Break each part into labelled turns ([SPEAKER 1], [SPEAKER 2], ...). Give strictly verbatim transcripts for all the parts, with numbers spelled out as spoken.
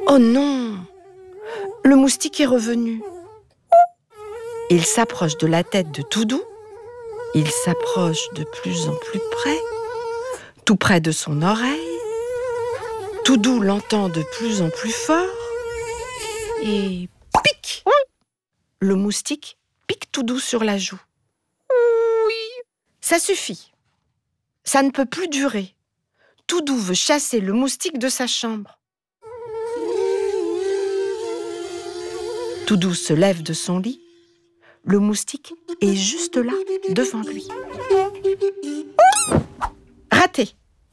[SPEAKER 1] Oh non! Le moustique est revenu. Il s'approche de la tête de Toudou. Il s'approche de plus en plus près, tout près de son oreille. Toudou l'entend de plus en plus fort. Et pique! Le moustique pique Toudou sur la joue. Oui! Ça suffit. Ça ne peut plus durer. Toudou veut chasser le moustique de sa chambre. Toudou se lève de son lit. Le moustique est juste là, devant lui. Raté.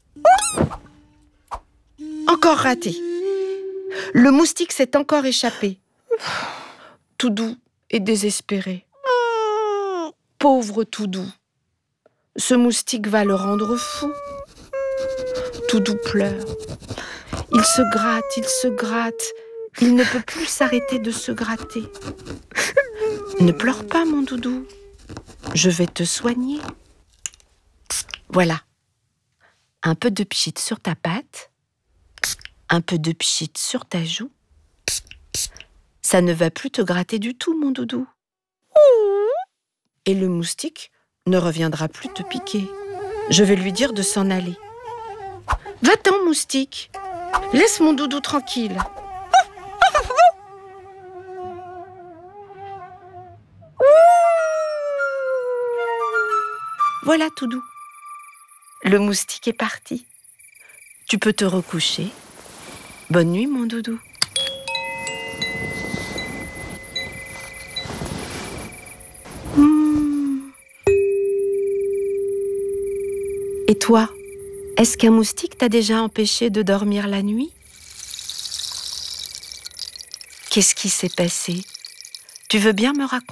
[SPEAKER 1] Encore raté. Le moustique s'est encore échappé. Toudou est désespéré. Pauvre Toudou. Ce moustique va le rendre fou. Toudou pleure. Il se gratte, il se gratte. Il ne peut plus s'arrêter de se gratter. Ne pleure pas, mon doudou. Je vais te soigner. Voilà. Un peu de pchit sur ta patte. Un peu de pchit sur ta joue. Ça ne va plus te gratter du tout, mon doudou. Et le moustique ne reviendra plus te piquer. Je vais lui dire de s'en aller. Va-t'en, moustique. Laisse mon doudou tranquille. Voilà, Toudou. Le moustique est parti. Tu peux te recoucher. Bonne nuit, mon doudou. Mmh. Et toi, est-ce qu'un moustique t'a déjà empêché de dormir la nuit? Qu'est-ce qui s'est passé? Tu veux bien me raconter ?